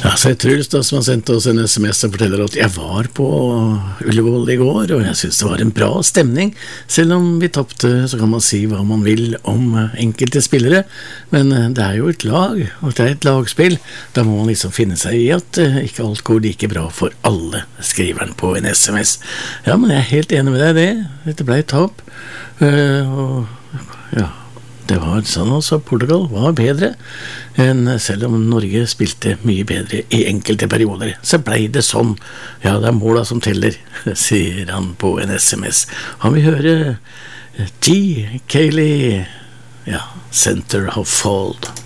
Ja, så jeg Truls da, som har sendt oss en SMS som forteller at jeg var på Ullevål i går, og jeg synes det var en bra stemning. Selv om vi tappte, så kan man si hva man vil om enkelte spillere, men det er jo et lag, og det er et lagspill. Da må man liksom finne seg i at ikke alt går like bra for alle, skriver han på en SMS. Ja, men jeg er helt enig med deg i det. Dette ble et tap, og ja, det var sånn også. Portugal var bedre, enn selv om Norge spilte mye bedre i enkelte perioder. Så ble det sånn. Ja, det er måla som teller, sier han på en SMS. Han vil høre T. Cayley, ja, Center of Fold.